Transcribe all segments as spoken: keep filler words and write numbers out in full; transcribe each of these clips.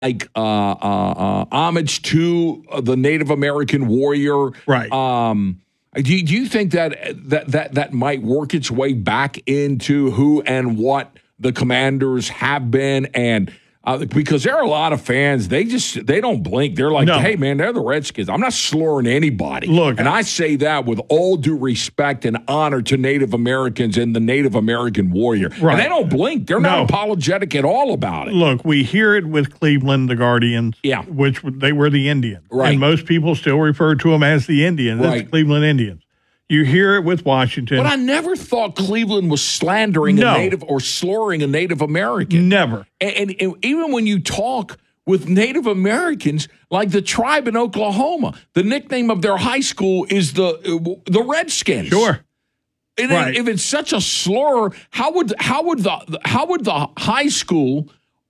like uh, uh, uh, homage to the Native American warrior. Right. Um, do, you, do you think that, that that that might work its way back into who and what the Commanders have been? And uh, because there are a lot of fans, they just they don't blink. They're like, no. hey, man, they're the Redskins. I'm not slurring anybody. Look, and I say that with all due respect and honor to Native Americans and the Native American warrior. Right. And they don't blink. They're no. not apologetic at all about it. Look, we hear it with Cleveland, the Guardians, yeah. which they were the Indians. Right. And most people still refer to them as the Indians. That's right. the Cleveland Indians. You hear it with Washington. But I never thought Cleveland was slandering no. a Native or slurring a Native American. Never. And, and, and even when you talk with Native Americans, like the tribe in Oklahoma, the nickname of their high school is the the Redskins. Sure. And right. if it's such a slur, how would how would the how would the high school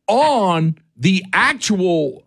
on the actual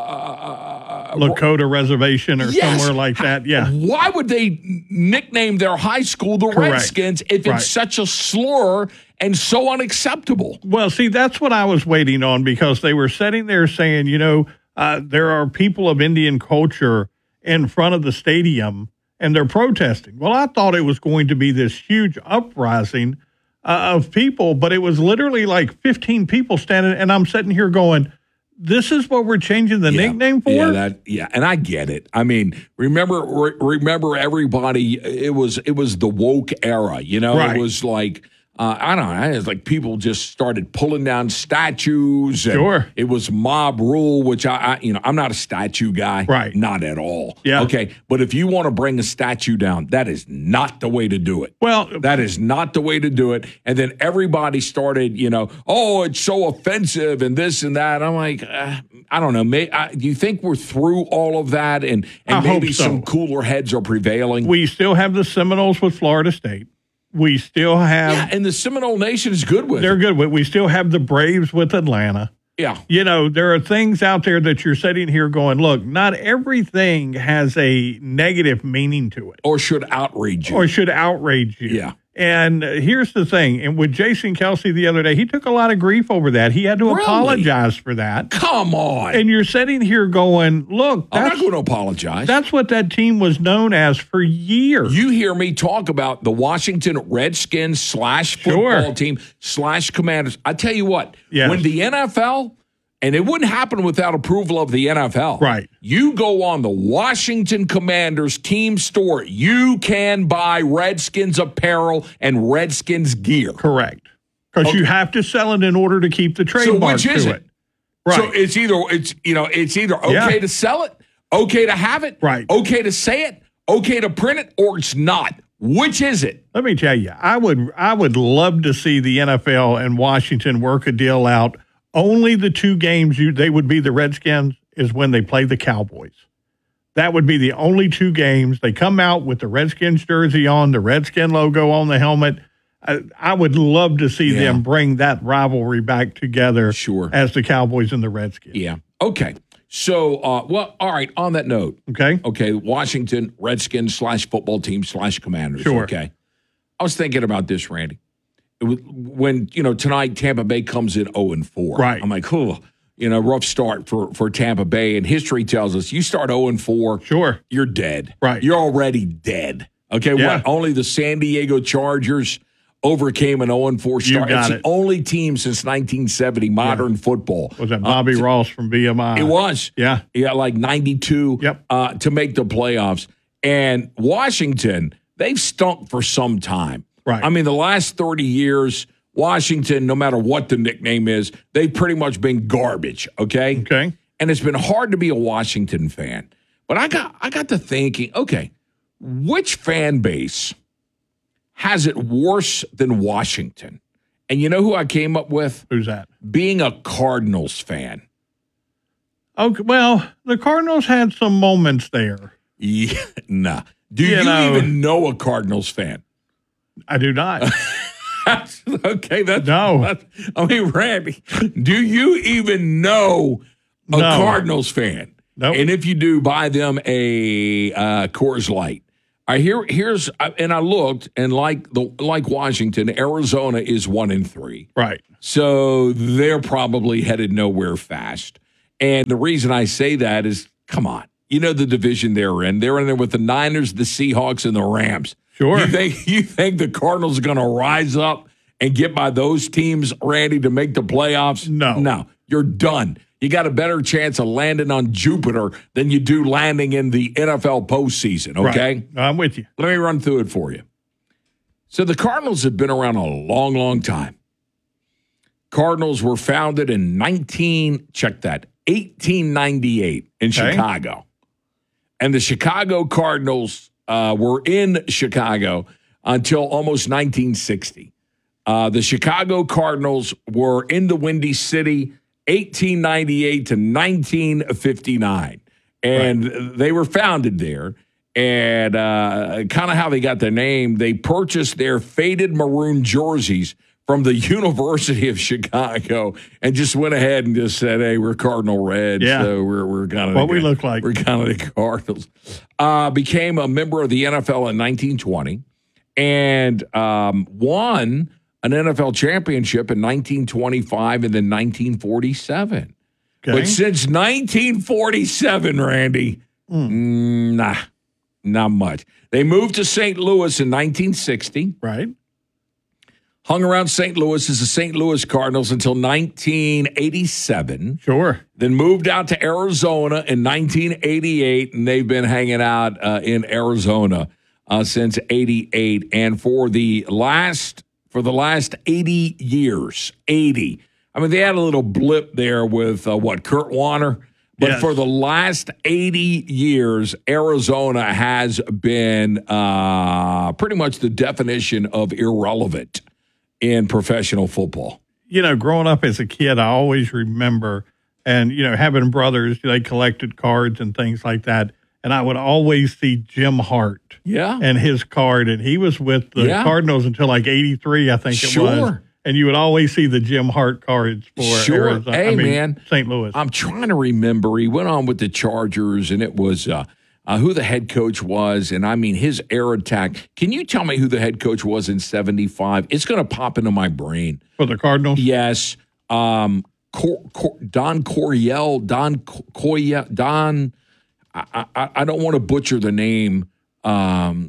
uh, Lakota Reservation or yes. somewhere like that? Yeah. Why would they nickname their high school the Correct. Redskins if it's right. such a slur and so unacceptable? Well, see, that's what I was waiting on, because they were sitting there saying, you know, uh, there are people of Indian culture in front of the stadium and they're protesting. Well, I thought it was going to be this huge uprising uh, of people, but it was literally like fifteen people standing, and I'm sitting here going, this is what we're changing the yeah. nickname for? Yeah, that, yeah, and I get it. I mean, remember re- remember everybody, it was it was the woke era, you know? Right. It was like, uh, I don't know, it's like people just started pulling down statues. And sure. It was mob rule, which I, I, you know, I'm not a statue guy. Right. Not at all. Yeah. Okay, but if you want to bring a statue down, that is not the way to do it. Well, that is not the way to do it. And then everybody started, you know, oh, it's so offensive and this and that. I'm like, uh, I don't know. May, I, do you think we're through all of that and, and I maybe hope so. some cooler heads are prevailing? We still have the Seminoles with Florida State. We still have. Yeah, and the Seminole Nation is good with They're it. good with. We still have the Braves with Atlanta. Yeah. You know, there are things out there that you're sitting here going, look, not everything has a negative meaning to it. Or should outrage you. Or should outrage you. Yeah. And here's the thing. And with Jason Kelsey the other day, he took a lot of grief over that. He had to really? apologize for that. Come on. And you're sitting here going, look, I'm that's, not going to apologize. That's what that team was known as for years. You hear me talk about the Washington Redskins slash football sure. team slash Commanders. I tell you what, yes. when the N F L, and it wouldn't happen without approval of the N F L. Right. You go on the Washington Commanders team store, you can buy Redskins apparel and Redskins gear. Correct. Because okay. you have to sell it in order to keep the trademark so which is to it? it. Right. So it's either it's you know it's either okay yeah. to sell it, okay to have it, right. okay to say it, okay to print it, or it's not. Which is it? Let me tell you, I would I would love to see the N F L and Washington work a deal out. Only the two games you they would be the Redskins is when they play the Cowboys. That would be the only two games. They come out with the Redskins jersey on, the Redskin logo on the helmet. I, I would love to see yeah. them bring that rivalry back together sure. as the Cowboys and the Redskins. Yeah. Okay. So, uh, well, all right, on that note. Okay. Okay, Washington Redskins slash football team slash Commanders. Sure. Okay. I was thinking about this, Randy. When, you know, tonight Tampa Bay comes in oh and four. Right. I'm like, oh, you know, rough start for, for Tampa Bay. And history tells us you start oh and four. Sure. You're dead. Right. You're already dead. Okay. Yeah. What? Only the San Diego Chargers overcame an oh and four start. You got it's it. the only team since nineteen seventy, modern yeah. football. Was that Bobby uh, Ross from B M I? It was. Yeah. Yeah, like ninety-two yep. uh, to make the playoffs. And Washington, they've stunk for some time. Right. I mean, the last thirty years, Washington, no matter what the nickname is, they've pretty much been garbage, okay? Okay. And it's been hard to be a Washington fan. But I got I got to thinking, okay, which fan base has it worse than Washington? And you know who I came up with? Who's that? Being a Cardinals fan. Okay, well, the Cardinals had some moments there. Yeah, nah. Do you, you know, even know a Cardinals fan? I do not. okay, that's no. That's, I mean, Randy, do you even know a no. Cardinals fan? Nope. And if you do, buy them a uh, Coors Light. I hear here's and I looked and like the like Washington, Arizona is one and three. Right. So they're probably headed nowhere fast. And the reason I say that is, come on, you know the division they're in. They're in there with the Niners, the Seahawks, and the Rams. Sure. You think you think the Cardinals are going to rise up and get by those teams, Randy, to make the playoffs? No. No, you're done. You got a better chance of landing on Jupiter than you do landing in the N F L postseason, okay? Right. I'm with you. Let me run through it for you. So the Cardinals have been around a long, long time. Cardinals were founded in nineteen, check that, eighteen ninety-eight in Okay. Chicago. And the Chicago Cardinals uh, were in Chicago until almost nineteen sixty. Uh, the Chicago Cardinals were in the Windy City eighteen ninety-eight to nineteen fifty-nine. And right. they were founded there. And uh, kind of how they got their name, they purchased their faded maroon jerseys from the University of Chicago and just went ahead and just said, hey, we're Cardinal Reds. Yeah. So we're, we're kind of what we look like. We're kind of the Cardinals. Uh, became a member of the N F L in nineteen twenty and um, won an N F L championship in nineteen twenty-five and then nineteen forty-seven. Okay. But since nineteen forty-seven, Randy, mm. Mm, nah, not much. They moved to Saint Louis in nineteen sixty. Right. Hung around Saint Louis as the Saint Louis Cardinals until nineteen eighty-seven. Sure. Then moved out to Arizona in nineteen eighty-eight, and they've been hanging out uh, in Arizona uh, since eighty-eight. And for the last for the last eighty years, eighty. I mean, they had a little blip there with uh, what Kurt Warner, but yes. for the last eighty years, Arizona has been uh, pretty much the definition of irrelevant in professional football. You know, growing up as a kid, I always remember, and, you know, having brothers, they collected cards and things like that. And I would always see Jim Hart yeah. and his card. And he was with the yeah. Cardinals until like eighty-three, I think it sure. was. And you would always see the Jim Hart cards for sure. Arizona. Hey, I mean, man. Saint Louis. I'm trying to remember. He went on with the Chargers, and it was uh, uh, who the head coach was. And, I mean, his air attack. Can you tell me who the head coach was in seventy-five? It's going to pop into my brain. For the Cardinals? Yes. Um, Cor- Cor- Don Coryell. Don Coryell. Don. I, I, I don't want to butcher the name. Um,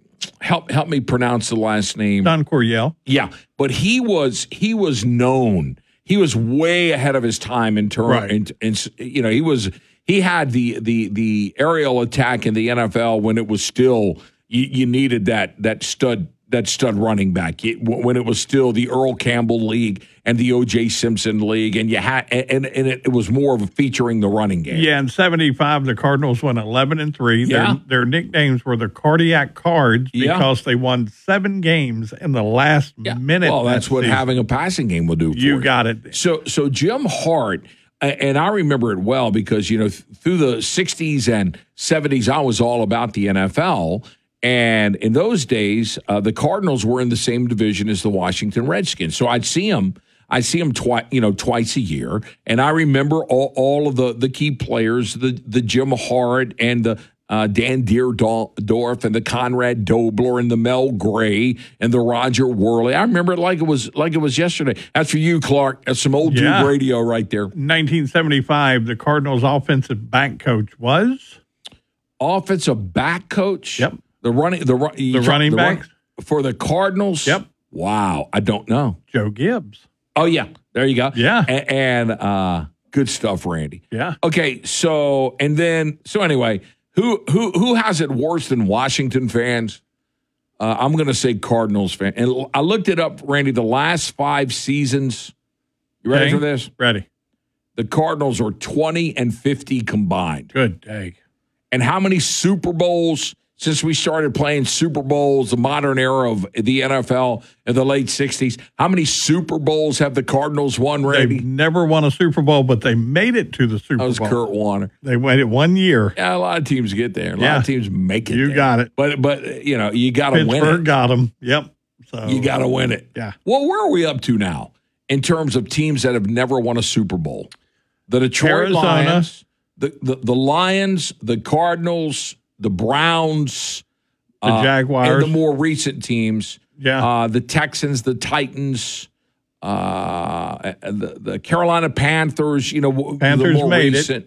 help help me pronounce the last name. Don Coryell. Yeah, but he was he was known. He was way ahead of his time in terms. Right. In, in, you know, he was he had the the the aerial attack in the N F L when it was still you, you needed that that stud that stud running back it, when it was still the Earl Campbell League and the O J Simpson League, and you had and and it, it was more of a featuring the running game. Yeah, in seventy-five, the Cardinals won eleven and three. Yeah. Their, their nicknames were the Cardiac Cards because yeah. they won seven games in the last yeah. minute. Well, that's that what season. having a passing game will do for you. You got it. So, so Jim Hart, and I remember it well because, you know, through the sixties and seventies, I was all about the N F L. And in those days, uh, the Cardinals were in the same division as the Washington Redskins. So I'd see them. I see them twice, you know, twice a year, and I remember all, all of the, the key players, the the Jim Hart and the uh, Dan Deerdorf and the Conrad Dobler and the Mel Gray and the Roger Worley. I remember it like it was like it was yesterday. That's for you, Clark. That's some old yeah. dude radio right there. nineteen seventy-five, the Cardinals' offensive back coach was offensive back coach. Yep. The running the the running the back run, for the Cardinals. Yep. Wow, I don't know. Joe Gibbs. Oh yeah, there you go. Yeah, a- and uh, good stuff, Randy. Yeah. Okay, so and then so anyway, who who who has it worse than Washington fans? Uh, I'm going to say Cardinals fan. And I looked it up, Randy. The last five seasons. You ready okay. for this? Ready. The Cardinals are twenty and fifty combined. Good day. And how many Super Bowls? Since we started playing Super Bowls, the modern era of the N F L in the late sixties, how many Super Bowls have the Cardinals won, Randy? They've never won a Super Bowl, but they made it to the Super Bowl. That was Kurt Warner. They won it one year. Yeah, a lot of teams get there. A yeah. lot of teams make it You there. got it. But, but you know, you got to win it. Pittsburgh got them. Yep. So You got to win it. Yeah. Well, where are we up to now in terms of teams that have never won a Super Bowl? The Detroit Arizona. Lions, the, the, the Lions, the Cardinals, the Browns, the uh, Jaguars, and the more recent teams. Yeah. Uh, the Texans, the Titans, uh, the, the Carolina Panthers, you know, Panthers the more made it. recent.